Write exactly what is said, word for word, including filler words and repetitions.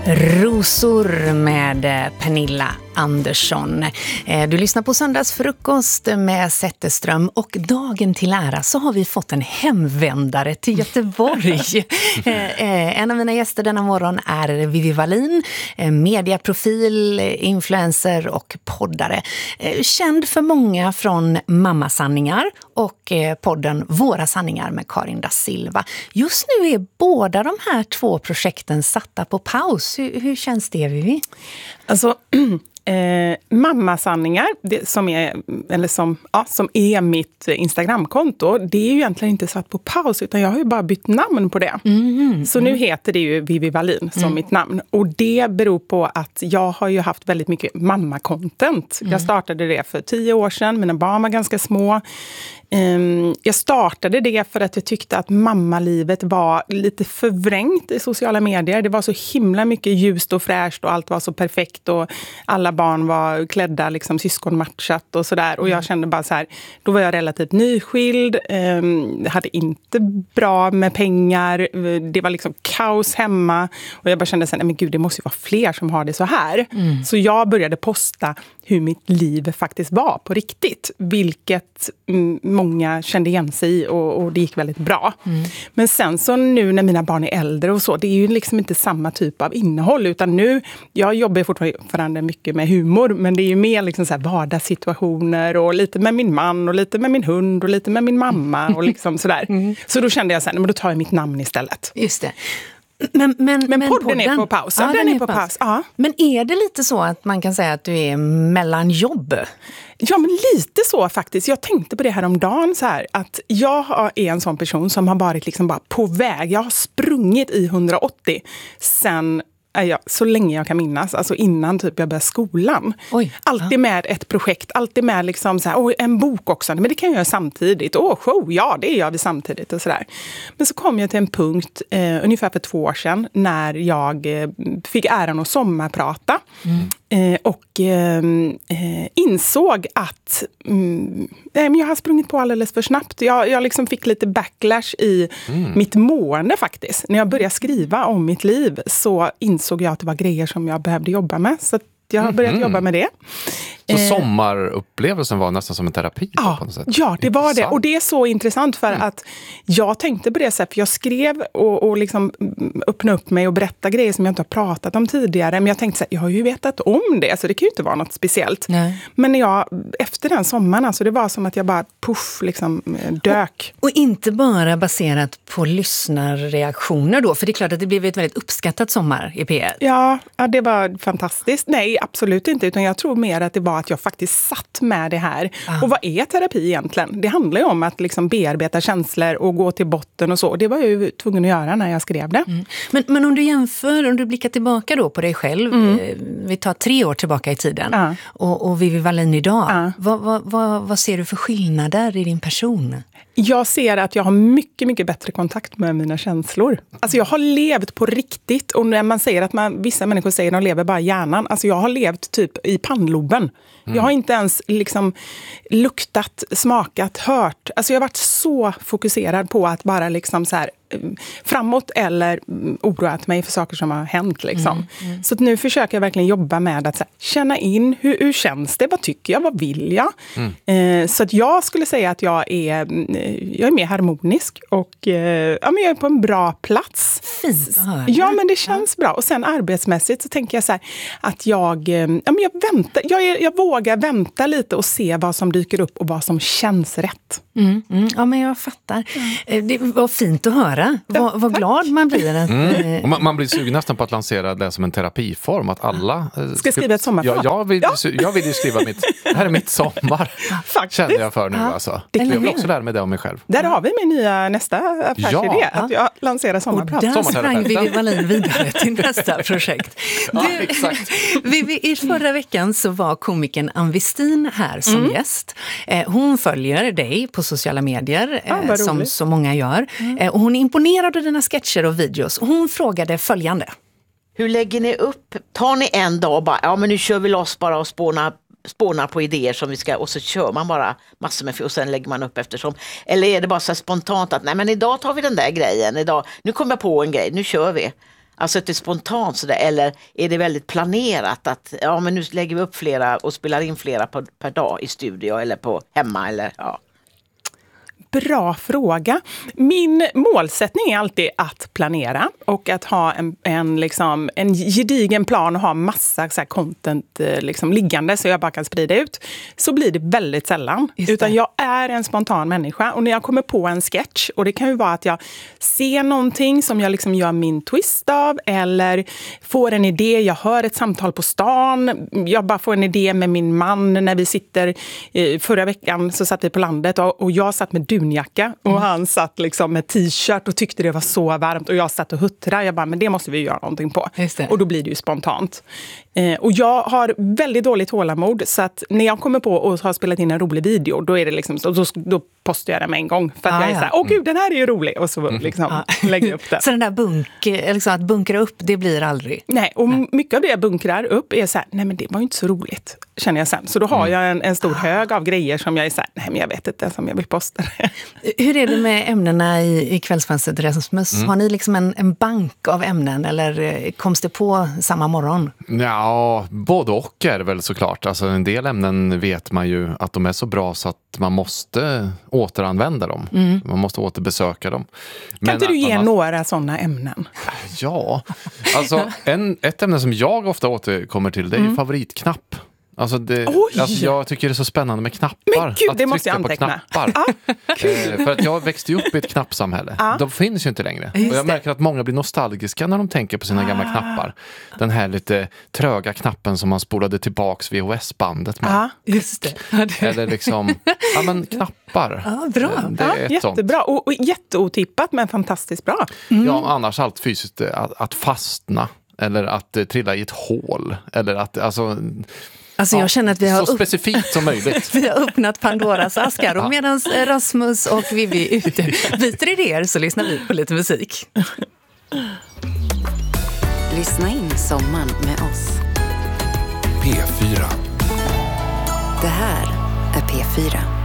Rosor med Pernilla Andersson. Du lyssnar på Söndagsfrukost med Zetterström och dagen till ära så har vi fått en hemvändare till Göteborg. En av mina gäster denna morgon är Vivi Wallin, mediaprofil, influencer och poddare. Känd för många från Mammasanningar och podden Våra sanningar med Karin da Silva. Just nu är båda de här två projekten satta på paus. Hur, hur känns det, Vivi? Alltså... Eh, Mammasanningar, det som är, eller som, ja, som är mitt Instagramkonto, det är ju egentligen inte satt på paus utan jag har ju bara bytt namn på det. Mm, så mm. nu heter det ju Vivi Wallin som mm. mitt namn. Och det beror på att jag har ju haft väldigt mycket mamma-content. Mm. Jag startade det för tio år sedan, mina barn var ganska små. Um, jag startade det för att jag tyckte att mammalivet var lite förvrängt i sociala medier. Det var så himla mycket ljust och fräscht och allt var så perfekt och alla barn var klädda liksom syskonmatchat och sådär. Och jag kände bara så här, då var jag relativt nyskild, um, hade inte bra med pengar, det var liksom kaos hemma och jag bara kände så här, nej men gud det måste ju vara fler som har det så här. Mm. Så jag började posta hur mitt liv faktiskt var på riktigt, vilket mm, många kände igen sig i och, och det gick väldigt bra. Mm. Men sen så nu när mina barn är äldre och så, det är ju liksom inte samma typ av innehåll utan nu, jag jobbar fortfarande mycket med humor men det är ju mer liksom så här vardagssituationer och lite med min man och lite med min hund och lite med min mamma och liksom sådär. Mm. Så då kände jag så här, men då tar jag mitt namn istället. Just det. Men, men, men, men podden, podden är på paus. Ja, den, den är på paus. paus. Ja. Men är det lite så att man kan säga att du är mellan jobb? Ja, men lite så faktiskt. Jag tänkte på det här om dagen så här, att jag är en sån person som har varit liksom bara på väg. Jag har sprungit i hundraåttio sen jag, så länge jag kan minnas, alltså innan typ jag började skolan. Oj, alltid ja. med ett projekt, alltid med liksom så här, oh, en bok också, men det kan jag göra samtidigt. Åh, oh, show, ja, det gör vi samtidigt och sådär. Men så kom jag till en punkt eh, ungefär för två år sedan när jag eh, fick äran att sommarprata. Mm. Eh, och eh, insåg att mm, jag har sprungit på alldeles för snabbt. Jag, jag liksom fick lite backlash i mm. mitt mående faktiskt. När jag började skriva om mitt liv så insåg jag att det var grejer som jag behövde jobba med. Så att jag har börjat mm. jobba med det. Så sommarupplevelsen var nästan som en terapi ja, på något sätt? Ja, det var det. Och det är så intressant för mm. att jag tänkte på det sättet. För jag skrev och, och liksom öppnade upp mig och berättade grejer som jag inte har pratat om tidigare. Men jag tänkte så här, jag har ju vetat om det. Så det kan ju inte vara något speciellt. Nej. Men när jag, efter den sommaren, alltså det var som att jag bara puff, liksom dök. Och, och inte bara baserat på lyssnarreaktioner då. För det är klart att det blev ett väldigt uppskattat sommar i P ett. Ja, ja det var fantastiskt. Nej, absolut inte. Utan jag tror mer att det var att jag faktiskt satt med det här. Ah. Och vad är terapi egentligen? Det handlar ju om att liksom bearbeta känslor och gå till botten och så. Det var jag ju tvungen att göra när jag skrev det. Mm. Men, men om du jämför, om du blickar tillbaka då på dig själv, mm. eh, vi tar tre år tillbaka i tiden, ah. och, och Vivi Wallin idag, ah. vad, vad, vad, vad ser du för skillnader i din person? Jag ser att jag har mycket, mycket bättre kontakt med mina känslor. Alltså jag har levt på riktigt. Och när man säger att man, vissa människor säger att de lever bara i hjärnan. Alltså jag har levt typ i pannloben. Mm. Jag har inte ens liksom luktat, smakat, hört. Alltså jag har varit så fokuserad på att bara liksom så här framåt eller oroat mig för saker som har hänt. Liksom. Mm, mm. Så att nu försöker jag verkligen jobba med att så här, känna in hur, hur känns det, vad tycker jag, vad vill jag? Mm. Eh, så att jag skulle säga att jag är, jag är mer harmonisk och eh, ja, men jag är på en bra plats. Fint. Ja, men det känns ja. bra. Och sen arbetsmässigt så tänker jag så här, att jag, ja, men jag, väntar, jag, är, jag vågar vänta lite och se vad som dyker upp och vad som känns rätt. Mm, mm. Ja, men jag fattar. Mm. Det var fint att höra. Vad, vad glad man blir. Att, mm. och man, man blir sugen nästan på att lansera det som en terapiform. Att alla ska, ska skriva ett sommarprat. Ja, jag, vill, ja. jag vill ju skriva mitt, det här är mitt sommar. Faktiskt. Känner jag för nu. Ja. Alltså. Jag vill också lära mig det om mig själv. Där har vi min nya nästa affärsidé. Ja. Att jag lanserar sommarprat. Och där sprang Vivi Wallin vidare till nästa projekt. Ja, du, exakt. Vivi, i förra veckan så var komikern Ann Westin här som mm. gäst. Hon följer dig på sociala medier, ja, som så många gör. Mm. Och hon imponerade av dina sketcher och videos. Hon frågade följande. Hur lägger ni upp? Tar ni en dag och bara, ja men nu kör vi loss bara och spånar, spånar på idéer som vi ska, och så kör man bara massor med, och sen lägger man upp eftersom. Eller är det bara så spontant att, nej men idag tar vi den där grejen, idag, nu kommer jag på en grej, nu kör vi. Alltså att det är spontant sådär, eller är det väldigt planerat att ja men nu lägger vi upp flera och spelar in flera per, per dag i studio eller på hemma eller ja. Bra fråga. Min målsättning är alltid att planera och att ha en, en, liksom, en gedigen plan och ha massa så här, content liksom, liggande så jag bara kan sprida ut. Så blir det väldigt sällan. Utan jag är en spontan människa och när jag kommer på en sketch, och det kan ju vara att jag ser någonting som jag liksom gör min twist av eller får en idé, jag hör ett samtal på stan, jag bara får en idé med min man när vi sitter, förra veckan så satt vi på landet och, och jag satt med dunjacka och mm. han satt liksom med t-shirt och tyckte det var så varmt och jag satt och huttrade. Jag bara, men det måste vi göra någonting på. Och då blir det ju spontant. Eh, och jag har väldigt dåligt tålamod så att när jag kommer på och har spelat in en rolig video då är det liksom, då, då postar jag den med en gång för att ah, jag är ja. så här, åh gud den här är ju rolig och så liksom ah. lägger jag upp det. Så den där bunk, liksom att bunkra upp, det blir aldrig? Nej, och nej. mycket av det jag bunkrar upp är så här, nej men det var ju inte så roligt, känner jag sen. Så då har mm. jag en, en stor hög av grejer som jag är så här, nej men jag vet inte som jag vill posta det. Hur är det med ämnena i, i Kvällsfönstret, Rasmus? Mm. Har ni liksom en, en bank av ämnen eller koms det på samma morgon? Ja, både och är det väl såklart. Alltså en del ämnen vet man ju att de är så bra så att man måste återanvända dem. Mm. Man måste återbesöka dem. Kan Men inte du ge har... några sådana ämnen? Ja, alltså en, ett ämne som jag ofta återkommer till det är mm. ju favoritknapp. Alltså, det, alltså jag tycker det är så spännande med knappar. Men gud, det måste jag anteckna. Ah, eh, för att jag växte ju upp i ett knappsamhälle. Ah. De finns ju inte längre. Och jag märker att många blir nostalgiska när de tänker på sina ah. gamla knappar. Den här lite tröga knappen som man spolade tillbaks V H S-bandet med. Ah, just det. Eller liksom, ja men knappar. Ah, bra. Det är ah, ett jättebra. sånt. Och, och jätteotippat men fantastiskt bra. Mm. Ja, annars allt fysiskt att, att fastna. Eller att uh, trilla i ett hål. Eller att, alltså... Alltså jag känner att vi har så specifikt som möjligt. Vi har öppnat Pandoras askar och medan Rasmus och Vivi ute byter idéer så lyssnar vi på lite musik. Lyssna in sommaren med oss. P fyra. Det här är P fyra.